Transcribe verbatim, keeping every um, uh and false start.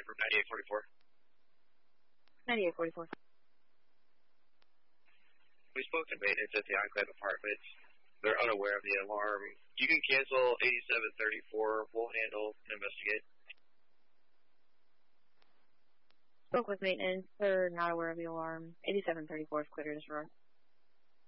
from ninety-eight forty-four. ninety-eight forty-four. We spoke to maintenance at the Enclave Apartments. They're unaware of the alarm. You can cancel eighty-seven thirty-four. We'll handle and investigate. Spoke with maintenance. They're not aware of the alarm. eighty-seven thirty-four is clear to disregard.